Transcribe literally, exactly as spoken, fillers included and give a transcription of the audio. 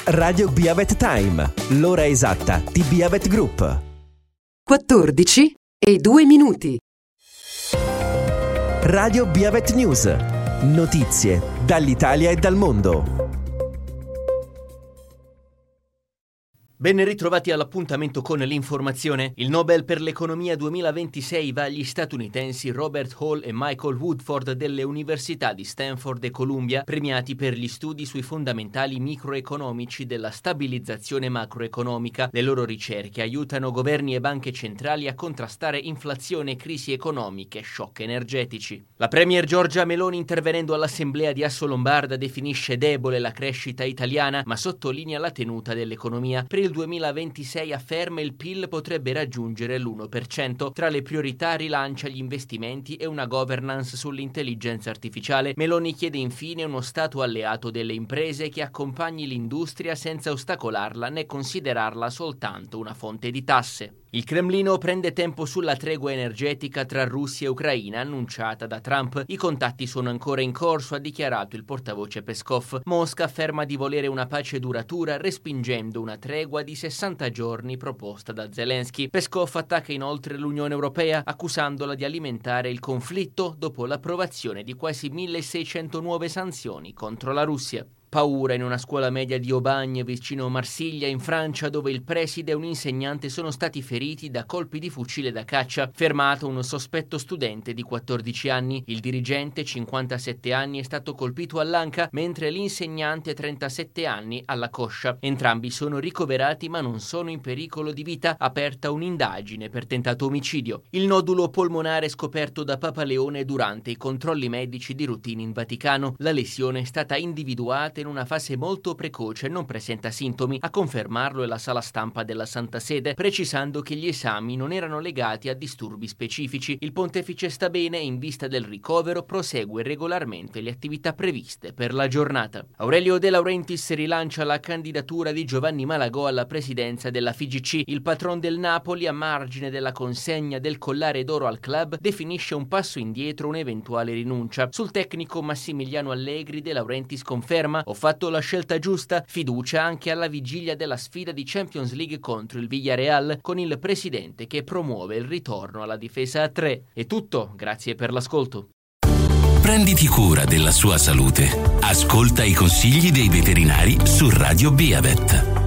Radio Biavet Time, l'ora esatta di Biavet Group. quattordici e due minuti. Radio Biavet News. Notizie dall'Italia e dal mondo. Ben ritrovati all'appuntamento con l'informazione. Il Nobel per l'economia duemilaventisei va agli statunitensi Robert Hall e Michael Woodford delle università di Stanford e Columbia, premiati per gli studi sui fondamentali microeconomici della stabilizzazione macroeconomica. Le loro ricerche aiutano governi e banche centrali a contrastare inflazione, crisi economiche e shock energetici. La premier Giorgia Meloni, intervenendo all'Assemblea di Assolombarda, definisce debole la crescita italiana, ma sottolinea la tenuta dell'economia. Per il duemilaventisei, afferma, il P I L potrebbe raggiungere l'uno per cento. Tra le priorità rilancia gli investimenti e una governance sull'intelligenza artificiale. Meloni chiede infine uno Stato alleato delle imprese che accompagni l'industria senza ostacolarla né considerarla soltanto una fonte di tasse. Il Cremlino prende tempo sulla tregua energetica tra Russia e Ucraina annunciata da Trump. I contatti sono ancora in corso, ha dichiarato il portavoce Peskov. Mosca afferma di volere una pace duratura, respingendo una tregua di sessanta giorni proposta da Zelensky. Peskov attacca inoltre l'Unione Europea, accusandola di alimentare il conflitto dopo l'approvazione di quasi milleseicento nuove sanzioni contro la Russia. Paura in una scuola media di Aubagne, vicino Marsiglia, in Francia, dove il preside e un insegnante sono stati feriti da colpi di fucile da caccia. Fermato un sospetto studente di quattordici anni. Il dirigente, cinquantasette anni, è stato colpito all'anca, mentre l'insegnante, trentasette anni, alla coscia. Entrambi sono ricoverati ma non sono in pericolo di vita. Aperta un'indagine per tentato omicidio. Il nodulo polmonare scoperto da Papa Leone durante i controlli medici di routine in Vaticano. La lesione è stata individuata in una fase molto precoce e non presenta sintomi. A confermarlo è la sala stampa della Santa Sede, precisando che gli esami non erano legati a disturbi specifici. Il pontefice sta bene e in vista del ricovero prosegue regolarmente le attività previste per la giornata. Aurelio De Laurentiis rilancia la candidatura di Giovanni Malagò alla presidenza della F I G C. Il patron del Napoli, a margine della consegna del collare d'oro al club, definisce un passo indietro un'eventuale rinuncia. Sul tecnico Massimiliano Allegri, De Laurentiis conferma: ho fatto la scelta giusta, fiducia anche alla vigilia della sfida di Champions League contro il Villarreal, con il presidente che promuove il ritorno alla difesa a tre. È tutto, grazie per l'ascolto. Prenditi cura della sua salute. Ascolta i consigli dei veterinari su Radio Biavet.